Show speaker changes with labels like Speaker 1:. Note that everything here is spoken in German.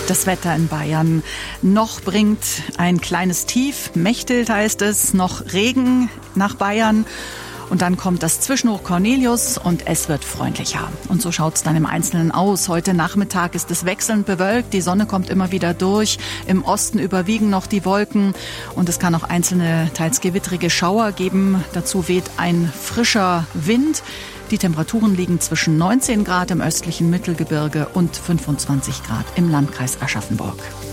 Speaker 1: Das Wetter in Bayern. Noch bringt ein kleines Tief, Mechthild heißt es, noch Regen nach Bayern. Und dann kommt das Zwischenhoch Cornelius und es wird freundlicher. Und so schaut es dann im Einzelnen aus. Heute Nachmittag ist es wechselnd bewölkt. Die Sonne kommt immer wieder durch. Im Osten überwiegen noch die Wolken. Und es kann auch einzelne, teils gewittrige Schauer geben. Dazu weht ein frischer Wind. Die Temperaturen liegen zwischen 19 Grad im östlichen Mittelgebirge und 25 Grad im Landkreis Aschaffenburg.